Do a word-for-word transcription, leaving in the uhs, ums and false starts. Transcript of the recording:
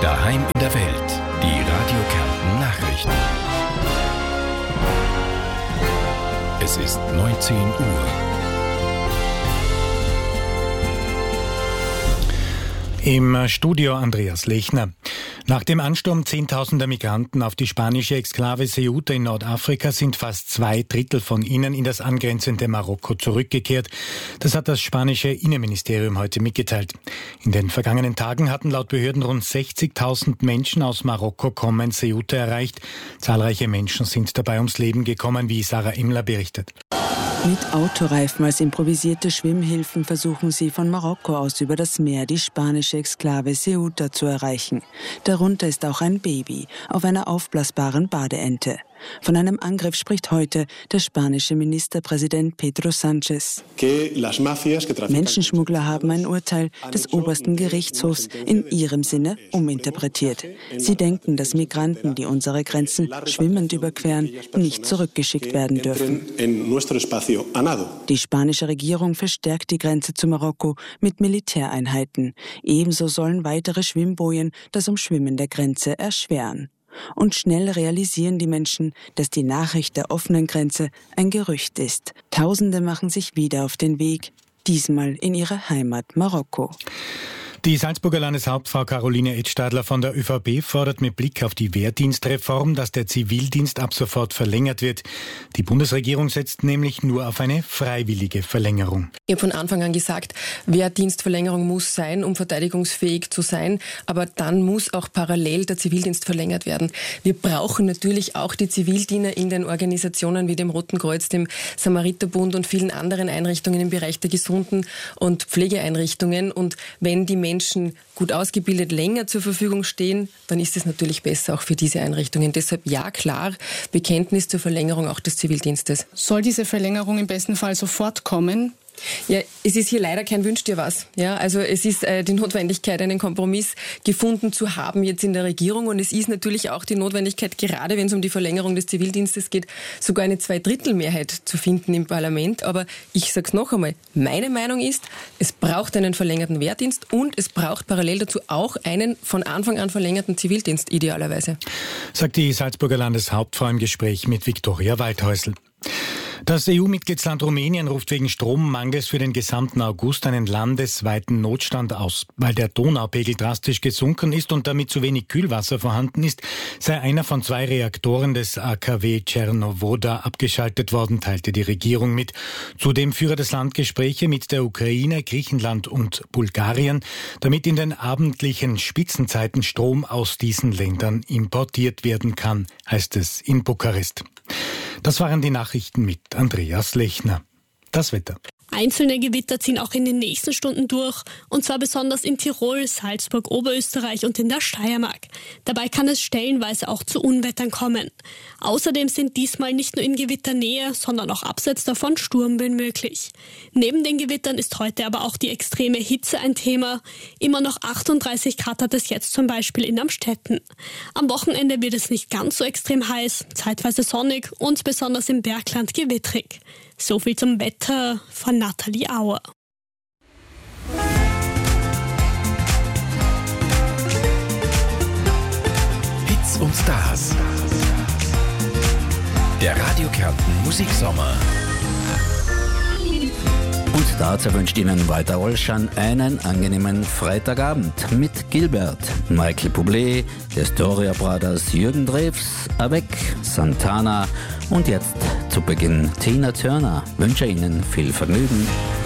Daheim in der Welt. Die Radio Kärnten Nachrichten. Es ist neunzehn Uhr. Im Studio Andreas Lechner. Nach dem Ansturm zehntausender Migranten auf die spanische Exklave Ceuta in Nordafrika sind fast zwei Drittel von ihnen in das angrenzende Marokko zurückgekehrt. Das hat das spanische Innenministerium heute mitgeteilt. In den vergangenen Tagen hatten laut Behörden rund sechzigtausend Menschen aus Marokko kommen Ceuta erreicht. Zahlreiche Menschen sind dabei ums Leben gekommen, wie Sarah Imler berichtet. Mit Autoreifen als improvisierte Schwimmhilfen versuchen sie von Marokko aus über das Meer die spanische Exklave Ceuta zu erreichen. Darunter ist auch ein Baby auf einer aufblasbaren Badeente. Von einem Angriff spricht heute der spanische Ministerpräsident Pedro Sánchez. Menschenschmuggler haben ein Urteil des obersten Gerichtshofs in ihrem Sinne uminterpretiert. Sie denken, dass Migranten, die unsere Grenzen schwimmend überqueren, nicht zurückgeschickt werden dürfen. Die spanische Regierung verstärkt die Grenze zu Marokko mit Militäreinheiten. Ebenso sollen weitere Schwimmbojen das Umschwimmen der Grenze erschweren. Und schnell realisieren die Menschen, dass die Nachricht der offenen Grenze ein Gerücht ist. Tausende machen sich wieder auf den Weg, diesmal in ihre Heimat Marokko. Die Salzburger Landeshauptfrau Caroline Edstadler von der ÖVP fordert mit Blick auf die Wehrdienstreform, dass der Zivildienst ab sofort verlängert wird. Die Bundesregierung setzt nämlich nur auf eine freiwillige Verlängerung. Ich habe von Anfang an gesagt, Wehrdienstverlängerung muss sein, um verteidigungsfähig zu sein, aber dann muss auch parallel der Zivildienst verlängert werden. Wir brauchen natürlich auch die Zivildiener in den Organisationen wie dem Roten Kreuz, dem Samariterbund und vielen anderen Einrichtungen im Bereich der Gesunden- und Pflegeeinrichtungen. Und wenn die Menschen Menschen gut ausgebildet länger zur Verfügung stehen, dann ist es natürlich besser auch für diese Einrichtungen. Deshalb ja, klar, Bekenntnis zur Verlängerung auch des Zivildienstes. Soll diese Verlängerung im besten Fall sofort kommen? Ja, es ist hier leider kein Wünsch dir was. Ja, also es ist äh, die Notwendigkeit, einen Kompromiss gefunden zu haben jetzt in der Regierung, und es ist natürlich auch die Notwendigkeit, gerade wenn es um die Verlängerung des Zivildienstes geht, sogar eine Zweidrittelmehrheit zu finden im Parlament. Aber ich sage es noch einmal, meine Meinung ist, es braucht einen verlängerten Wehrdienst und es braucht parallel dazu auch einen von Anfang an verlängerten Zivildienst idealerweise. Sagt die Salzburger Landeshauptfrau im Gespräch mit Viktoria Waldhäusl. Das E U-Mitgliedsland Rumänien ruft wegen Strommangels für den gesamten August einen landesweiten Notstand aus. Weil der Donaupegel drastisch gesunken ist und damit zu wenig Kühlwasser vorhanden ist, sei einer von zwei Reaktoren des A K W Czernowodha abgeschaltet worden, teilte die Regierung mit. Zudem führe das Land Gespräche mit der Ukraine, Griechenland und Bulgarien, damit in den abendlichen Spitzenzeiten Strom aus diesen Ländern importiert werden kann, heißt es in Bukarest. Das waren die Nachrichten mit Andreas Lechner. Das Wetter. Einzelne Gewitter ziehen auch in den nächsten Stunden durch, und zwar besonders in Tirol, Salzburg, Oberösterreich und in der Steiermark. Dabei kann es stellenweise auch zu Unwettern kommen. Außerdem sind diesmal nicht nur in Gewitternähe, sondern auch abseits davon Sturmböen möglich. Neben den Gewittern ist heute aber auch die extreme Hitze ein Thema. Immer noch achtunddreißig Grad hat es jetzt zum Beispiel in Amstetten. Am Wochenende wird es nicht ganz so extrem heiß, zeitweise sonnig und besonders im Bergland gewittrig. So viel zum Wetter von Nathalie Auer. Hits und Stars. Der Radio Kärnten Musiksommer. Und dazu wünscht Ihnen Walter Olschan einen angenehmen Freitagabend mit Gilbert, Michael Bublé, The Storia Brothers, Jürgen Drews, Avec, Santana und jetzt zu Beginn Tina Turner. Wünsche Ihnen viel Vergnügen.